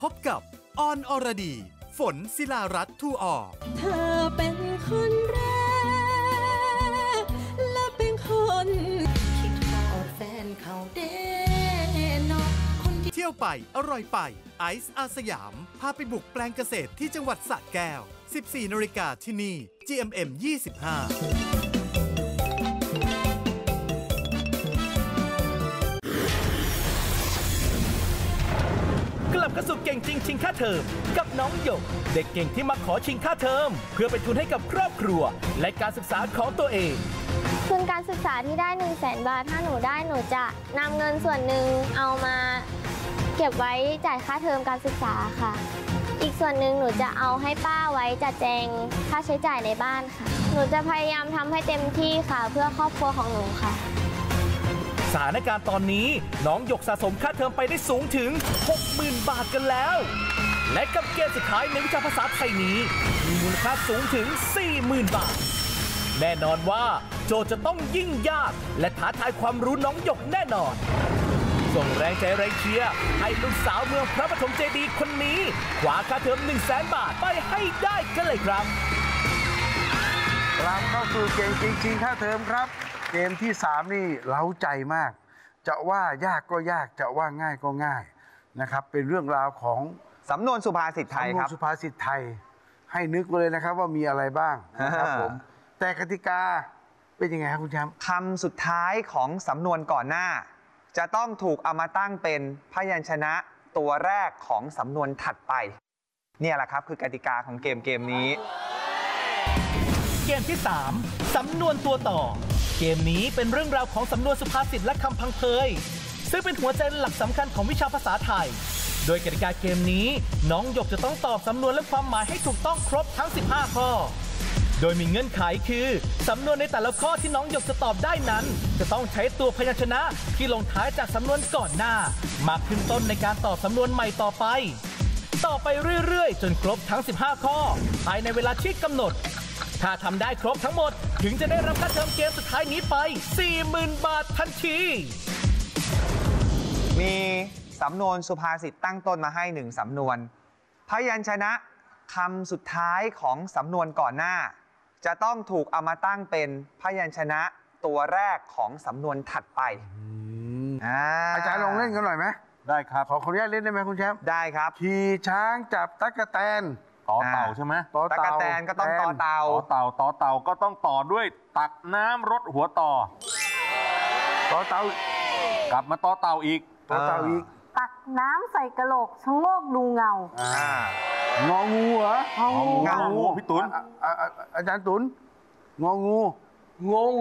พบกับออนอรดี ฝนศิลารัตน์ทูออเธอเป็นคนแรกและเป็นคนคิดทอดแฟนเขาเด้นอคนที่เที่ยวไปอร่อยไปไอซ์อาสยามพาไปบุกแปลงเกษตรที่จังหวัดสระแก้ว 14 นาฬิกาที่นี่ GMM 25กลับเข้าสู่เก่งจริงชิงค่าเทอมกับน้องหยกเด็กเก่งที่มาขอชิงค่าเทอมเพื่อเป็นทุนให้กับครอบครัวและการศึกษาของตัวเองทุนการศึกษาที่ได้ 100,000 บาทถ้าหนูได้หนูจะนำเงินส่วนหนึ่งเอามาเก็บไว้จ่ายค่าเทอมการศึกษาค่ะอีกส่วนหนึ่งหนูจะเอาให้ป้าไว้จัดแจงค่าใช้จ่ายในบ้านค่ะหนูจะพยายามทำให้เต็มที่ค่ะเพื่อครอบครัวของหนูค่ะสถานการณ์ตอนนี้น้องหยกสะสมค่าเทอมไปได้สูงถึง 60,000 บาทกันแล้วและกับเกมสุดท้ายในวิชาภาษาไทยนี้มีมูลค่าสูงถึง 40,000 บาทแน่นอนว่าโจทย์จะต้องยิ่งยากและท้าทายความรู้น้องหยกแน่นอนส่งแรงใจแรงเชียร์ให้ลูกสาวเมืองพระปฐมเจดีย์คนนี้คว้าค่าเทอม 100,000 บาทไปให้ได้กันเลยครับกลับเข้าสู่เก่งจริงๆค่าเทอมครับเกมที่3นี่เร้าใจมากจะว่ายากก็ยากจะว่าง่ายก็ง่ายนะครับเป็นเรื่องราวของสำนวนสุภาษิตไทยครับสำนวนสุภาษิตไทยให้นึกไว้เลยนะครับว่ามีอะไรบ้างนะครับผมแต่กติกาเป็นยังไงครับคุณแชมป์คำสุดท้ายของสำนวนก่อนหน้าจะต้องถูกเอามาตั้งเป็นพยัญชนะตัวแรกของสำนวนถัดไปเนี่ยแหละครับคือกติกาของเกมนี้เกมที่3สำนวนตัวต่อเกมนี้เป็นเรื่องราวของสำนวนสุภาษิตและคำพังเพยซึ่งเป็นหัวใจหลักสำคัญของวิชาภาษาไทยโดยกติกาเกมนี้น้องหยกจะต้องตอบสำนวนและความหมายให้ถูกต้องครบทั้ง15ข้อโดยมีเงื่อนไขคือสำนวนในแต่ละข้อที่น้องหยกจะตอบได้นั้นจะต้องใช้ตัวพยัญชนะที่ลงท้ายจากสำนวนก่อนหน้ามาขึ้นต้นในการตอบสำนวนใหม่ต่อไปเรื่อยๆจนครบทั้ง15ข้อภายในเวลาที่กำหนดถ้าทำได้ครบทั้งหมดถึงจะได้รับค่าเทอมเกมสุดท้ายนี้ไป 40,000 บาททันทีมีสำนวนสุภาษิตตั้งต้นมาให้1สำนวนพยัญชนะคำสุดท้ายของสำนวนก่อนหน้าจะต้องถูกเอามาตั้งเป็นพยัญชนะตัวแรกของสำนวนถัดไปอาจารย์ลองเล่นกันหน่อยไหมได้ครับขออนุญาตเล่นได้ไหมคุณแชมป์ได้ครับขี่ช้างจับตั๊กแตนต่อเต่าใช่ไหมตั๊กแตนก็ต้องต่อเต่าต่อเต่าก็ต้องต่อด้วยตักน้ำรดหัวต่อเต่ากลับมาต่อเต่าอีกตักน้ำใส่กระโหลกชะโงกดูเงางองูเหรอเงางูพี่ตุนอาจารย์ตุนงองูงง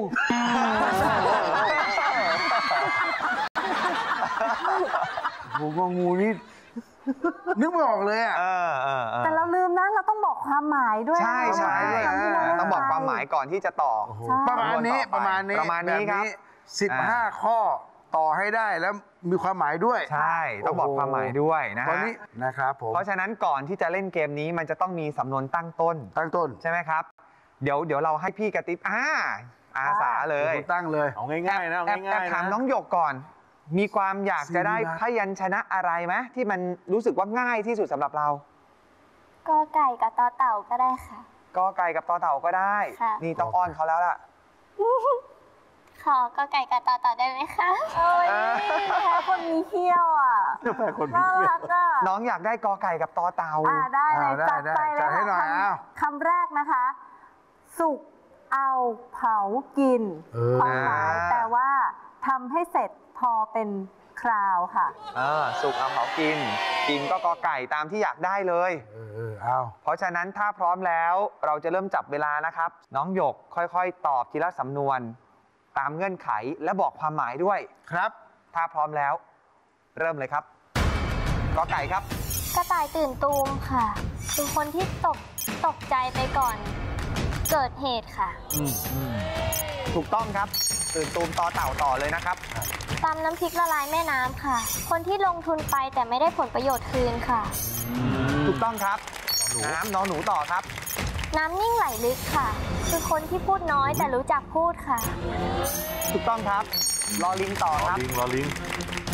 โหงองูนี่นึกไม่ออกเลยอ่ะแต่เราลืมนะเราต้องบอกความหมายด้วยใช่ต้องบอกความหมายก่อนที่จะต่อประมาณนี้ครับ15ข้อต่อให้ได้แล้วมีความหมายด้วยใช่ต้องบอกความหมายด้วยนะฮะนะครับผมเพราะฉะนั้นก่อนที่จะเล่นเกมนี้มันจะต้องมีสำนวนตั้งต้นใช่ไหมครับเดี๋ยวเราให้พี่กระติ๊บอาสาเลยตั้งเลยเอาง่ายๆนะแอบถามน้องหยกก่อนมีความอยากจะได้พยัญชนะอะไรไหมที่มันรู้สึกว่าง่ายที่สุดสำหรับเรากอไก่กับตอเต่าก็ได้ค่ะกอไก่กับตอเต่าก็ได้นี่ต้องอ้อนเขาแล้วล่ะขอกอไก่กับตอเต่าได้ไหมคะโอ้ยแพ้คนมีเขี้ยวอ่ะน่ารักอ่ะน้องอยากได้กอไก่กับตอเต่าได้เลยจัดไปเลยค่ะคำแรกนะคะสุกเอาเผากินความหมายแปลว่าทำให้เสร็จพอเป็นคราวค่ะสุกเอาเผากินก็กอไก่ตามที่อยากได้เลยเพราะฉะนั้นถ้าพร้อมแล้วเราจะเริ่มจับเวลานะครับน้องหยกค่อยๆตอบทีละสำนวนตามเงื่อนไขและบอกความหมายด้วยครับถ้าพร้อมแล้วเริ่มเลยครับกอไก่ครับกระต่ายตื่นตูมค่ะคือคนที่ตกใจไปก่อนเกิดเหตุค่ะถูกต้องครับตื่นตูมต่อเต่าต่อเลยนะครับตำน้ำพริกละลายแม่น้ำค่ะคนที่ลงทุนไปแต่ไม่ได้ผลประโยชน์คืนค่ะถูกต้องครับน้องหนูต่อครับน้ำนิ่งไหลลึกค่ะคือคนที่พูดน้อยแต่รู้จักพูดค่ะถูกต้องครับลอลิงต่อครับลอลิง